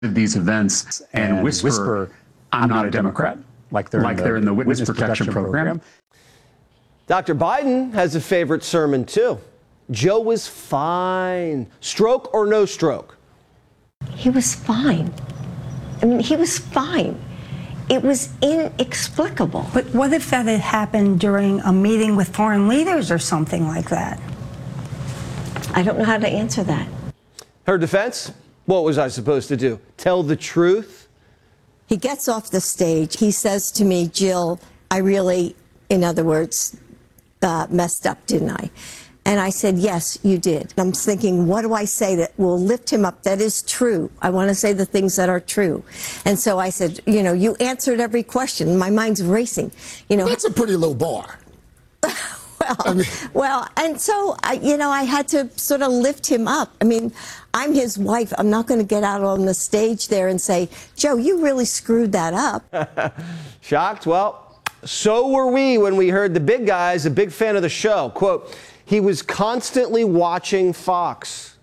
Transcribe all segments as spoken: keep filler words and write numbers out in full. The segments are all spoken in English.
these events and, and whisper, whisper, I'm not a Democrat, like they're, like in, the, they're in the Witness, Witness Protection, Protection Program. Program. Doctor Biden has a favorite sermon, too. Joe was fine. Stroke or no stroke? He was fine. I mean, he was fine. It was inexplicable. But what if that had happened during a meeting with foreign leaders or something like that? I don't know how to answer that. Her defense? What was I supposed to do? Tell the truth? He gets off the stage. He says to me, Jill, I really, in other words, uh, messed up, didn't I? And I said, yes, you did. I'm thinking, what do I say that will lift him up? That is true. I want to say the things that are true. And so I said, you know, you answered every question. My mind's racing. You know, that's a pretty low bar. well, I mean, well, and so, I, you know, I had to sort of lift him up. I mean, I'm his wife. I'm not going to get out on the stage there and say, Joe, you really screwed that up. Shocked? Well, so were we when we heard the big guy's a big fan of the show. Quote, he was constantly watching Fox.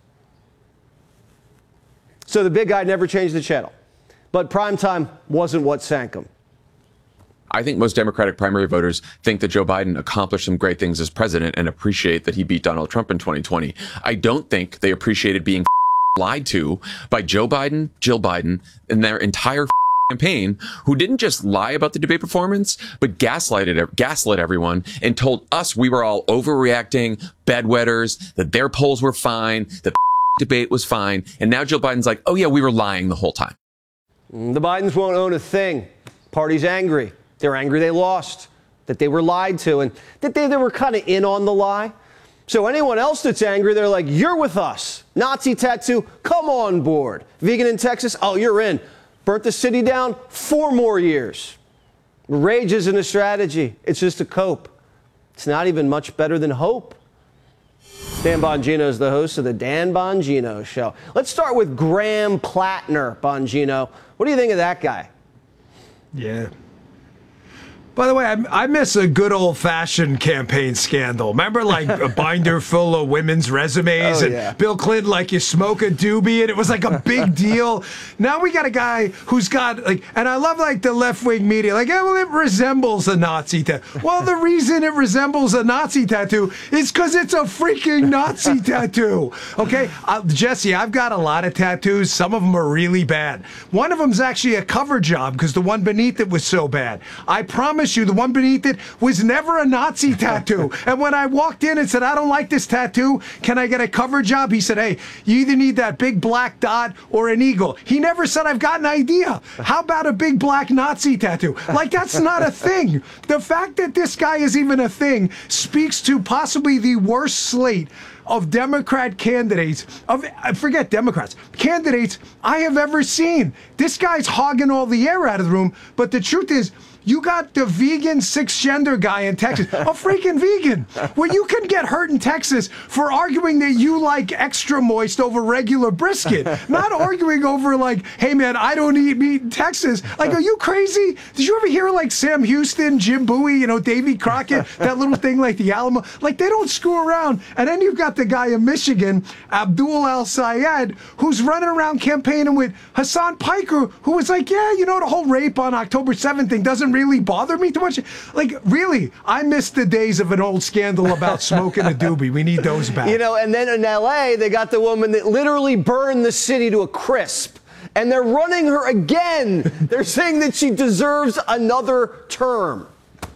So the big guy never changed the channel. But primetime wasn't what sank him. I think most Democratic primary voters think that Joe Biden accomplished some great things as president and appreciate that he beat Donald Trump in twenty twenty. I don't think they appreciated being lied to by Joe Biden, Jill Biden, and their entire campaign, who didn't just lie about the debate performance, but gaslighted, gaslit everyone and told us we were all overreacting, bedwetters, that their polls were fine, that the debate was fine. And now Jill Biden's like, oh yeah, we were lying the whole time. The Bidens won't own a thing. Party's angry. They're angry they lost, that they were lied to, and that they, they were kind of in on the lie. So anyone else that's angry, they're like, you're with us. Nazi tattoo, come on board. Vegan in Texas, oh, you're in. Burnt the city down, four more years. Rage isn't a strategy. It's just a cope. It's not even much better than hope. Dan Bongino is the host of the Dan Bongino Show. Let's start with Graham Plattner, Bongino. What do you think of that guy? Yeah. By the way, I, I miss a good old-fashioned campaign scandal. Remember, like, a binder full of women's resumes, oh, and yeah. Bill Clinton, like, you smoke a doobie, and it was, like, a big deal. Now we got a guy who's got, like, and I love, like, the left-wing media, like, yeah, well, it resembles a Nazi tattoo. Well, the reason it resembles a Nazi tattoo is because it's a freaking Nazi tattoo, okay? Uh, Jesse, I've got a lot of tattoos. Some of them are really bad. One of them's actually a cover job because the one beneath it was so bad. I promise you, the one beneath it was never a Nazi tattoo. And when I walked in and said, I don't like this tattoo, can I get a cover job? He said, hey, you either need that big black dot or an eagle. He never said, I've got an idea. How about a big black Nazi tattoo? Like, that's not a thing. The fact that this guy is even a thing speaks to possibly the worst slate of Democrat candidates, of forget Democrats, candidates I have ever seen. This guy's hogging all the air out of the room, but the truth is, you got the vegan six-gender guy in Texas, a freaking vegan, where you can get hurt in Texas for arguing that you like extra moist over regular brisket, not arguing over like, hey man, I don't eat meat in Texas. Like, are you crazy? Did you ever hear like Sam Houston, Jim Bowie, you know, Davy Crockett, that little thing like the Alamo? Like, they don't screw around. And then you've got the guy in Michigan, Abdul Al-Sayed, who's running around campaigning with Hassan Piker, who was like, yeah, you know, the whole rape on October seventh thing doesn't really bother me too much. Like, really, I miss the days of an old scandal about smoking a doobie. We need those back. You know, and then in L A, they got the woman that literally burned the city to a crisp. And they're running her again. They're saying that she deserves another term.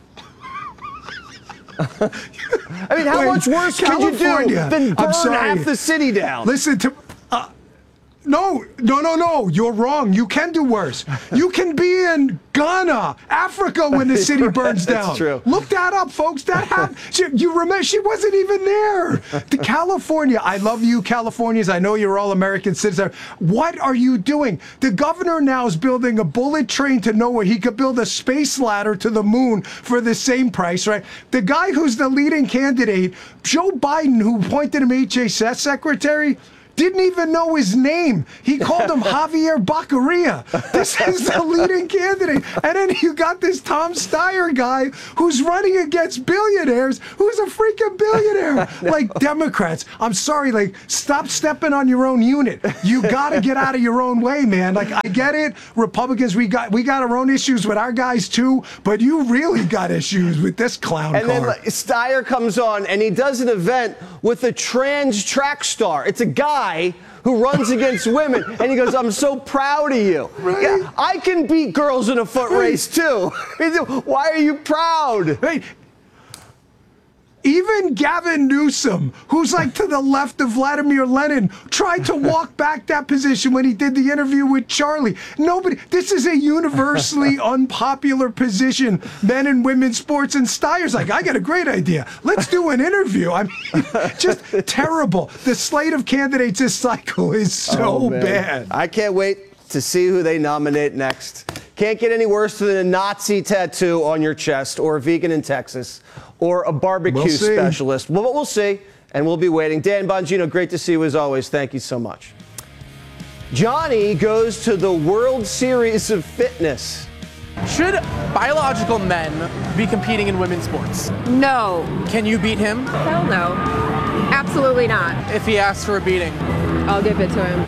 I mean, how Wait, much worse California, could you do than burn sorry. half the city down? Listen to... Uh, No, no, no, no. You're wrong. You can do worse. You can be in Ghana, Africa, when the city burns down. That's true. Look that up, folks. That happened. She, you remember? She wasn't even there. The California. I love you, Californians. I know you're all American citizens. What are you doing? The governor now is building a bullet train to nowhere. He could build a space ladder to the moon for the same price, right? The guy who's the leading candidate, Joe Biden, who appointed him H S S secretary, didn't even know his name. He called him Javier Baccaria. This is the leading candidate. And then you got this Tom Steyer guy who's running against billionaires, who's a freaking billionaire. Like, Democrats, I'm sorry, like, stop stepping on your own unit. You got to get out of your own way, man. Like, I get it. Republicans, we got we got our own issues with our guys, too. But you really got issues with this clown and car. then like, Steyer comes on, and he does an event with a trans track star. It's a guy who runs against women, and he goes, I'm so proud of you. Right. Yeah, I can beat girls in a foot Right. race, too. Why are you proud? Hey, even Gavin Newsom, who's like to the left of Vladimir Lenin, tried to walk back that position when he did the interview with Charlie. Nobody, this is a universally unpopular position, men and women's sports, and Steyer's like, I got a great idea. Let's do an interview. I mean, just terrible. The slate of candidates this cycle is so Oh, man. bad. I can't wait to see who they nominate next. Can't get any worse than a Nazi tattoo on your chest, or a vegan in Texas, or a barbecue We'll see. specialist. Well, we'll see, and we'll be waiting. Dan Bongino, great to see you as always. Thank you so much. Johnny goes to the World Series of Fitness. Should biological men be competing in women's sports? No. Can you beat him Hell no. Absolutely not. if he asks for a beating? I'll give it to him.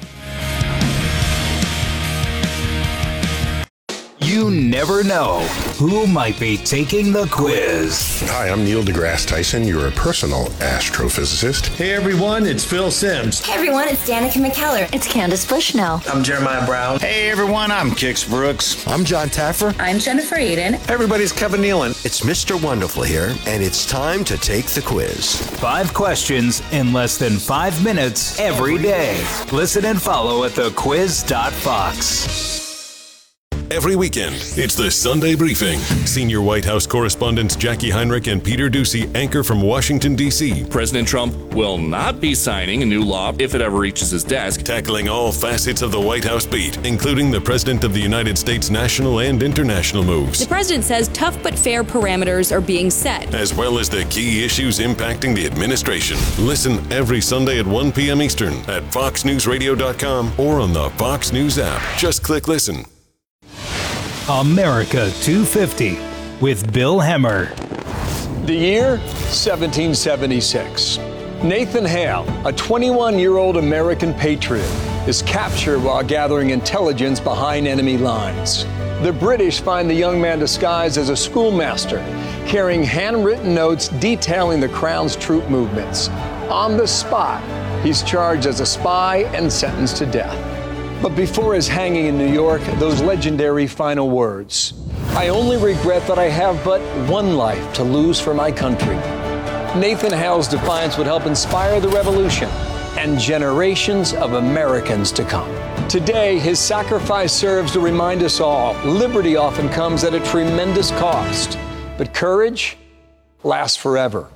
You never know who might be taking the quiz. Hi, I'm Neil deGrasse Tyson, your personal astrophysicist. Hey everyone, it's Phil Simms. Hey everyone, it's Danica McKellar. It's Candace Bushnell. I'm Jeremiah Brown. Hey everyone, I'm Kix Brooks. I'm John Taffer. I'm Jennifer Aiden. Everybody's Kevin Nealon. It's Mister Wonderful here, and it's time to take the quiz. Five questions in less than five minutes every day. Listen and follow at the quiz dot fox. Every weekend, it's the Sunday Briefing. Senior White House correspondents Jackie Heinrich and Peter Doocy anchor from Washington, D C President Trump will not be signing a new law if it ever reaches his desk. Tackling all facets of the White House beat, including the President of the United States national and international moves. The president says tough but fair parameters are being set, as well as the key issues impacting the administration. Listen every Sunday at one p.m. Eastern at fox news radio dot com or on the Fox News app. Just click listen. America two fifty with Bill Hemmer. The year, seventeen seventy-six. Nathan Hale, a twenty-one-year-old American patriot, is captured while gathering intelligence behind enemy lines. The British find the young man disguised as a schoolmaster, carrying handwritten notes detailing the Crown's troop movements. On the spot, he's charged as a spy and sentenced to death. But before his hanging in New York, those legendary final words: I only regret that I have but one life to lose for my country. Nathan Hale's defiance would help inspire the revolution and generations of Americans to come. Today, his sacrifice serves to remind us all, liberty often comes at a tremendous cost, but courage lasts forever.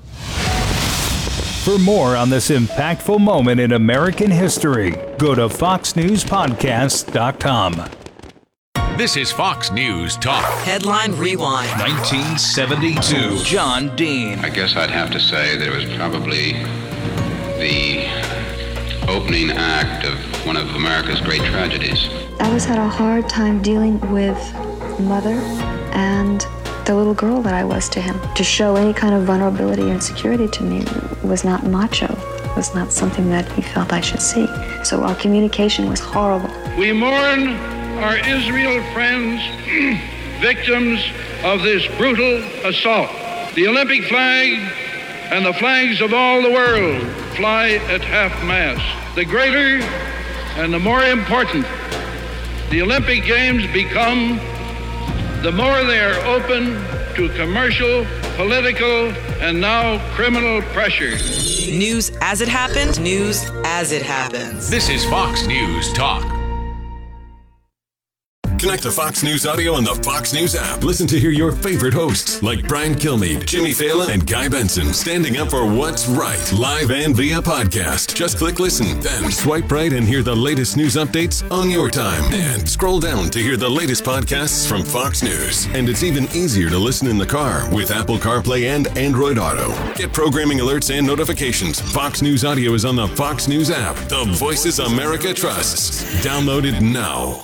For more on this impactful moment in American history, go to fox news podcast dot com. This is Fox News Talk. Headline Rewind. nineteen seventy-two. John Dean. I guess I'd have to say that it was probably the opening act of one of America's great tragedies. I was had a hard time dealing with mother and the little girl that I was to him. To show any kind of vulnerability or insecurity to me was not macho. It was not something that he felt I should see. So our communication was horrible. We mourn our Israel friends, victims of this brutal assault. The Olympic flag and the flags of all the world fly at half-mast. The greater and the more important the Olympic Games become, the more they are open to commercial, political, and now criminal pressure. News as it happened, news as it happens. This is Fox News Talk. Connect to Fox News Audio on the Fox News app. Listen to hear your favorite hosts like Brian Kilmeade, Jimmy Fallon, and Guy Benson standing up for what's right, live and via podcast. Just click listen, then swipe right and hear the latest news updates on your time. And scroll down to hear the latest podcasts from Fox News. And it's even easier to listen in the car with Apple CarPlay and Android Auto. Get programming alerts and notifications. Fox News Audio is on the Fox News app. The voices America trusts. Download it now.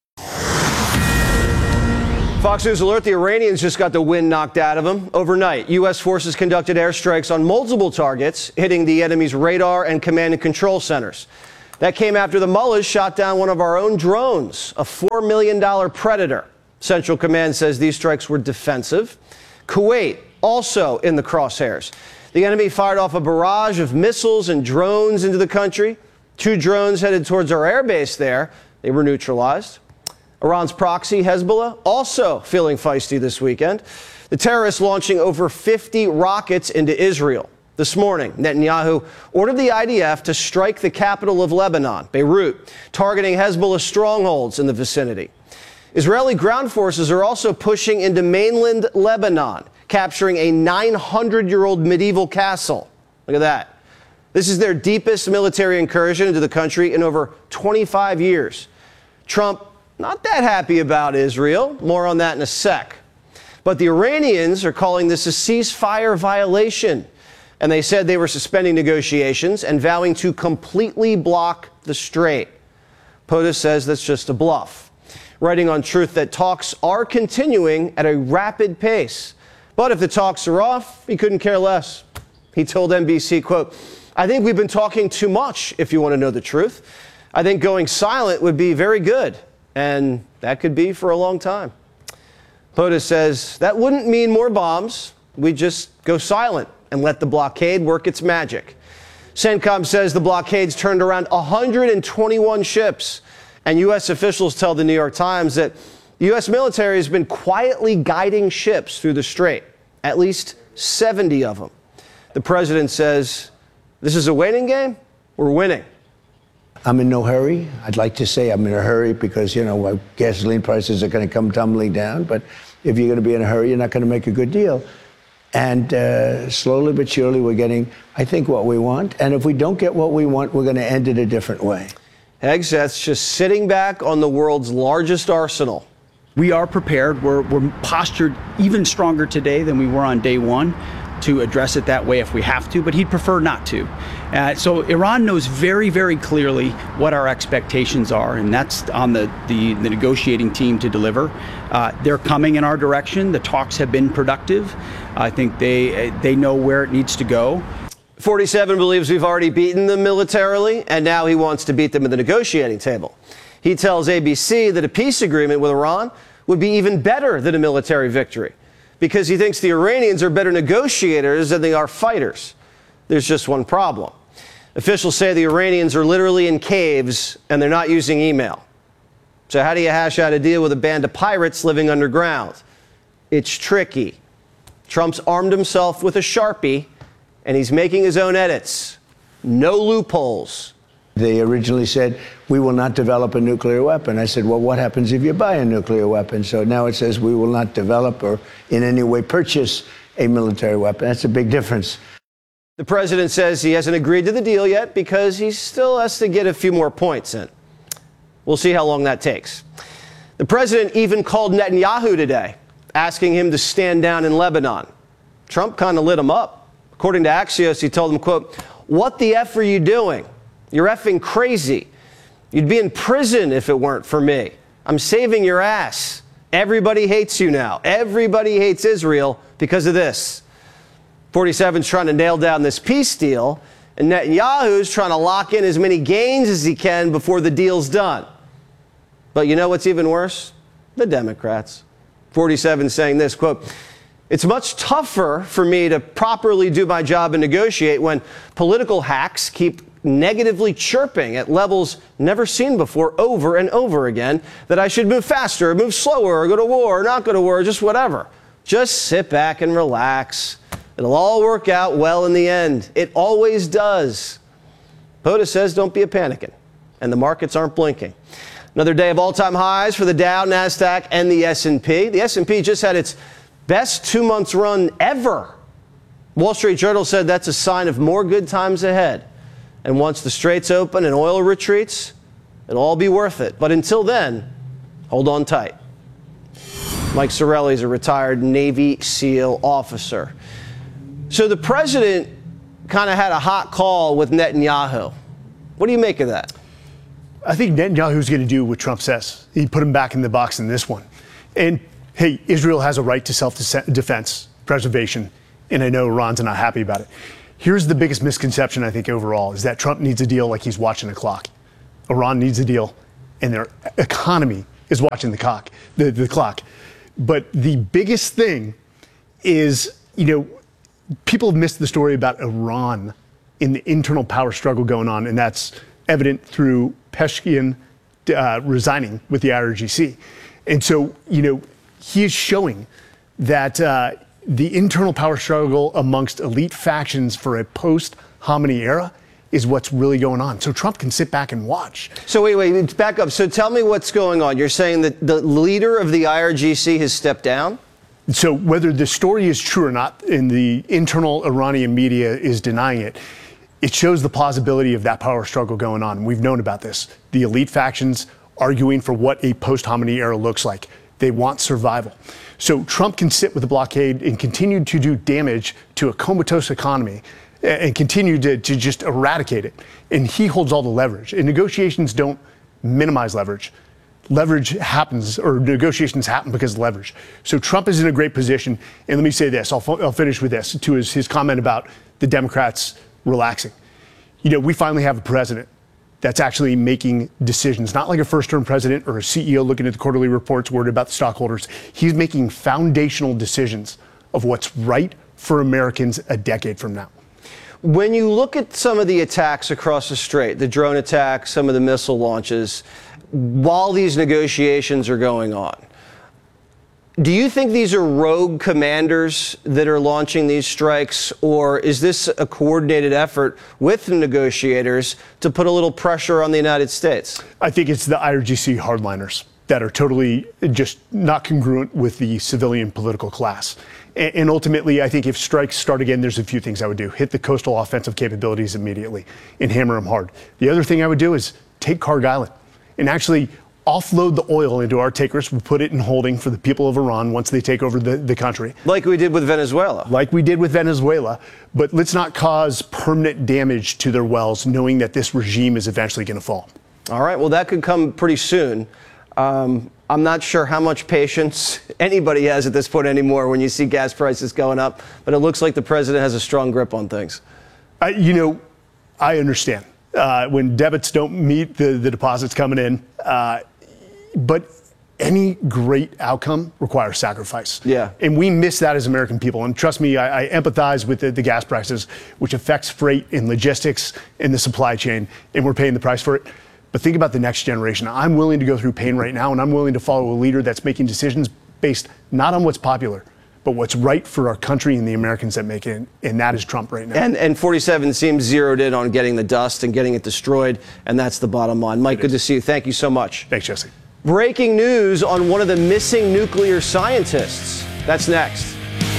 Fox News alert, the Iranians just got the wind knocked out of them. Overnight, U S forces conducted airstrikes on multiple targets, hitting the enemy's radar and command and control centers. That came after the mullahs shot down one of our own drones, a four million dollars Predator. Central Command says these strikes were defensive. Kuwait also in the crosshairs. The enemy fired off a barrage of missiles and drones into the country. Two drones headed towards our airbase there. They were neutralized. Iran's proxy, Hezbollah, also feeling feisty this weekend. The terrorists launching over fifty rockets into Israel. This morning, Netanyahu ordered the I D F to strike the capital of Lebanon, Beirut, targeting Hezbollah strongholds in the vicinity. Israeli ground forces are also pushing into mainland Lebanon, capturing a nine hundred year old medieval castle. Look at that. This is their deepest military incursion into the country in over twenty-five years. Trump not that happy about Israel. More on that in a sec. But the Iranians are calling this a ceasefire violation. And they said they were suspending negotiations and vowing to completely block the strait. POTUS says that's just a bluff, writing on Truth that talks are continuing at a rapid pace. But if the talks are off, he couldn't care less. He told N B C, quote, "I think we've been talking too much, if you want to know the truth. I think going silent would be very good. And that could be for a long time." POTUS says that wouldn't mean more bombs. We just go silent and let the blockade work its magic. CENTCOM says the blockades turned around one hundred twenty-one ships. And U S officials tell the New York Times that the U S military has been quietly guiding ships through the strait, at least seventy of them. The president says, this is a waiting game. We're winning. I'm in no hurry. I'd like to say I'm in a hurry because, you know, gasoline prices are going to come tumbling down. But if you're going to be in a hurry, you're not going to make a good deal. And uh, slowly but surely, we're getting, I think, what we want. And if we don't get what we want, we're going to end it a different way. Hegseth's just sitting back on the world's largest arsenal. We are prepared. We're, we're postured even stronger today than we were on day one to address it that way if we have to, but he'd prefer not to. Uh, so Iran knows very, very clearly what our expectations are, and that's on the, the, the negotiating team to deliver. Uh, they're coming in our direction. The talks have been productive. I think they, they know where it needs to go. forty-seven believes we've already beaten them militarily, and now he wants to beat them at the negotiating table. He tells A B C that a peace agreement with Iran would be even better than a military victory, because he thinks the Iranians are better negotiators than they are fighters. There's just one problem. Officials say the Iranians are literally in caves and they're not using email. So how do you hash out a deal with a band of pirates living underground? It's tricky. Trump's armed himself with a Sharpie and he's making his own edits. No loopholes. They originally said, we will not develop a nuclear weapon. I said, well, what happens if you buy a nuclear weapon? So now it says we will not develop or in any way purchase a military weapon. That's a big difference. The president says he hasn't agreed to the deal yet because he still has to get a few more points in. We'll see how long that takes. The president even called Netanyahu today, asking him to stand down in Lebanon. Trump kind of lit him up. According to Axios, he told him, quote, "What the F are you doing? You're effing crazy. You'd be in prison if it weren't for me. I'm saving your ass. Everybody hates you now. Everybody hates Israel because of this." forty-seven's trying to nail down this peace deal, and Netanyahu's trying to lock in as many gains as he can before the deal's done. But you know what's even worse? The Democrats. forty-seven saying this, quote, "It's much tougher for me to properly do my job and negotiate when political hacks keep negatively chirping at levels never seen before over and over again that I should move faster, or move slower, or go to war, or not go to war, or just whatever. Just sit back and relax. It'll all work out well in the end. It always does." POTUS says don't be a panicking, and the markets aren't blinking. Another day of all-time highs for the Dow, NASDAQ, and the S and P. The S and P just had its best two-month run ever. Wall Street Journal said that's a sign of more good times ahead. And once the straits open and oil retreats, it'll all be worth it. But until then, hold on tight. Mike Sorelli is a retired Navy SEAL officer. So the president kind of had a hot call with Netanyahu. What do you make of that? I think Netanyahu's going to do what Trump says. He put him back in the box in this one. And, hey, Israel has a right to self-defense, preservation, and I know Iran's not happy about it. Here's the biggest misconception, I think, overall, is that Trump needs a deal like he's watching a clock. Iran needs a deal, and their economy is watching the, cock, the, the clock. But the biggest thing is, you know, people have missed the story about Iran in the internal power struggle going on, and that's evident through Peshkian uh, resigning with the I R G C. And so, you know, he is showing that uh, the internal power struggle amongst elite factions for a post-Khamenei era is what's really going on. So Trump can sit back and watch. So wait, wait, back up. So tell me what's going on. You're saying that the leader of the I R G C has stepped down? So whether the story is true or not, and the internal Iranian media is denying it, it shows the plausibility of that power struggle going on. We've known about this. The elite factions arguing for what a post-Khamenei era looks like. They want survival. So Trump can sit with the blockade and continue to do damage to a comatose economy and continue to, to just eradicate it. And he holds all the leverage. And negotiations don't minimize leverage. Leverage happens, or negotiations happen because of leverage. So Trump is in a great position. And let me say this, I'll, I'll finish with this, to his, his comment about the Democrats relaxing. You know, we finally have a president that's actually making decisions, not like a first-term president or a C E O looking at the quarterly reports worried about the stockholders. He's making foundational decisions of what's right for Americans a decade from now. When you look at some of the attacks across the strait, the drone attacks, some of the missile launches, while these negotiations are going on, do you think these are rogue commanders that are launching these strikes, or is this a coordinated effort with the negotiators to put a little pressure on the United States? I think it's the I R G C hardliners that are totally just not congruent with the civilian political class. And ultimately, I think if strikes start again, there's a few things I would do. Hit the coastal offensive capabilities immediately and hammer them hard. The other thing I would do is take Kharg Island and actually offload the oil into our takers. We'll put it in holding for the people of Iran once they take over the, the country. Like we did with Venezuela. Like we did with Venezuela. But let's not cause permanent damage to their wells, knowing that this regime is eventually going to fall. All right. Well, that could come pretty soon. Um, I'm not sure how much patience anybody has at this point anymore when you see gas prices going up, but it looks like the president has a strong grip on things. Uh, you know, I understand. Uh, when debits don't meet the, the deposits coming in, uh, but any great outcome requires sacrifice. Yeah. And we miss that as American people. And trust me, I, I empathize with the, the gas prices, which affects freight and logistics in the supply chain, and we're paying the price for it. But think about the next generation. I'm willing to go through pain right now, and I'm willing to follow a leader that's making decisions based not on what's popular, but what's right for our country and the Americans that make it, and that is Trump right now. And, and forty-seven seems zeroed in on getting the dust and getting it destroyed, and that's the bottom line. Mike, good to see you. Thank you so much. Thanks, Jesse. Breaking news on one of the missing nuclear scientists. That's next.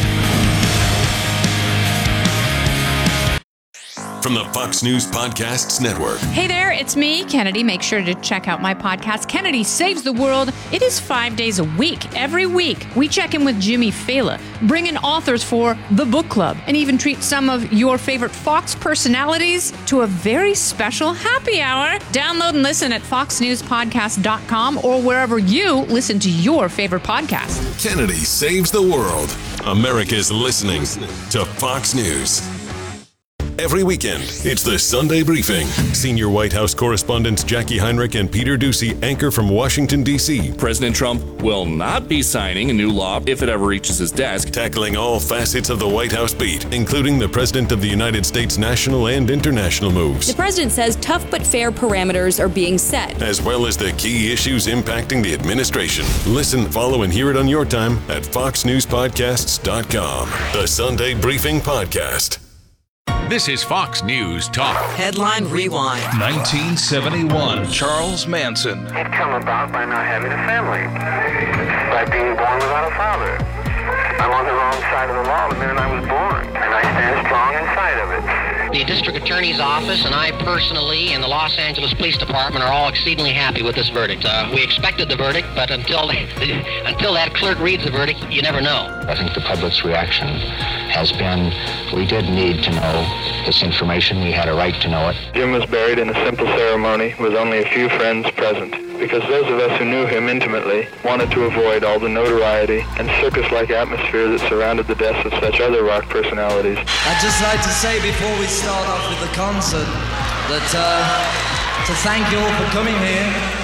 From the Fox News Podcasts Network. Hey there, it's me, Kennedy. Make sure to check out my podcast, Kennedy Saves the World. It is five days a week. Every week, we check in with Jimmy Fallon, bring in authors for the book club, and even treat some of your favorite Fox personalities to a very special happy hour. Download and listen at fox news podcast dot com or wherever you listen to your favorite podcast. Kennedy Saves the World. America's listening to Fox News. Every weekend, it's the Sunday Briefing. Senior White House correspondents Jackie Heinrich and Peter Doocy anchor from Washington, D C President Trump will not be signing a new law if it ever reaches his desk. Tackling all facets of the White House beat, including the President of the United States national and international moves. The president says tough but fair parameters are being set, as well as the key issues impacting the administration. Listen, follow, and hear it on your time at fox news podcasts dot com. The Sunday Briefing Podcast. This is Fox News Talk. Headline Rewind. nineteen seventy-one. Charles Manson. It come about by not having a family, by being born without a father. I'm on the wrong side of the law the minute I was born, and I stand strong inside of it. The district attorney's office and I personally and the Los Angeles Police Department are all exceedingly happy with this verdict. Uh, we expected the verdict, but until the, until that clerk reads the verdict, you never know. I think the public's reaction has been, we did need to know this information. We had a right to know it. Jim was buried in a simple ceremony with only a few friends present, because those of us who knew him intimately wanted to avoid all the notoriety and circus-like atmosphere that surrounded the deaths of such other rock personalities. I'd just like to say before we start off with the concert that uh, to thank you all for coming here.